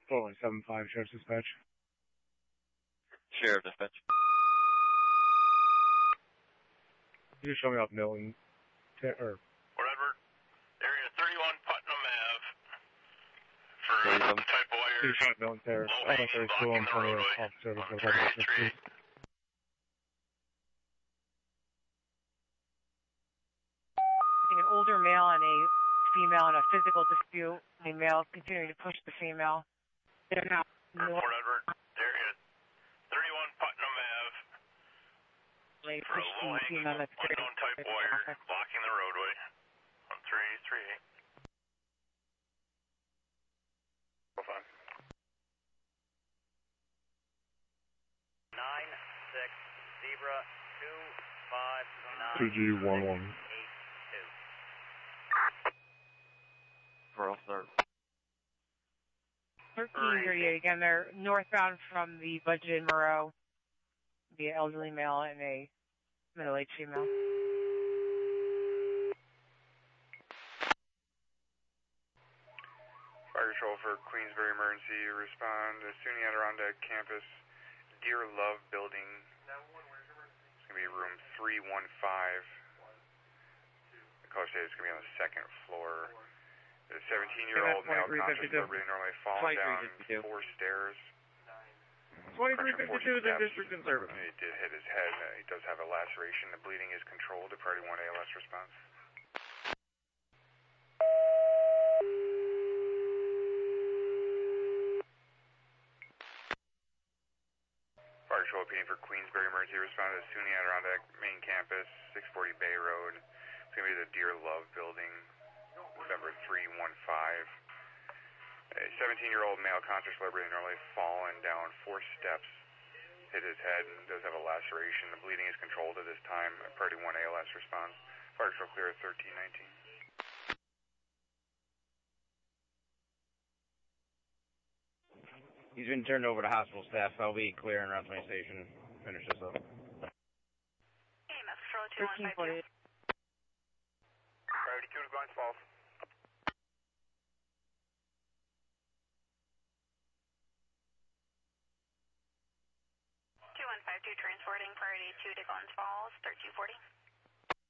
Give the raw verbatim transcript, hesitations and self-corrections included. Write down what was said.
four one seven five, Sheriff's Dispatch. Sheriff Dispatch. You just show me off Milton, or... Whatever. Area thirty-one Putnam Ave. For the type of wires. You just show me Milton Terrace. Low I don't know if hanging, there's two blocking on the twenty roadway. off service. On Or three whatever. three. An older male and a female in a physical dispute. The male continuing to push the female. They're now Port Edward, area thirty-one Putnam Ave. They For push a the low-hanging, female that's unknown type wire blocking the roadway. On three three eight. Nine six Zebra two five nine. Two G one one. Pearl third. thirteen thirty-eight. Again, they're northbound from the budgeted Moreau. The elderly male and a middle-aged female. Fire Control for Queensbury Emergency. Respond to SUNY Adirondack Campus, Dear Love Building. It's going to be room three one five. The caller said it's going to be on the second floor. The seventeen-year-old male conscious breathing normally falling down four stairs. twenty-three fifty-two is in District and Service. He did hit his head. He does have a laceration. The bleeding is controlled. The Priority one A L S response. Fire Control P for Queensbury Emergency. Responded to SUNY Adirondack Main Campus, six forty Bay Road. It's going to be the Dear Love Building, number three one five. A seventeen-year-old male conscious breathing normally fallen down four steps. Hit his head and does have a laceration. The bleeding is controlled at this time. Priority one A L S response. Fire Control clear at thirteen nineteen. He's been turned over to hospital staff. I'll be clearing Route twenty station. Finish this up. thirteen forty-eight. Priority two to Glens Falls. two one five two transporting priority two to Glens Falls, thirteen forty.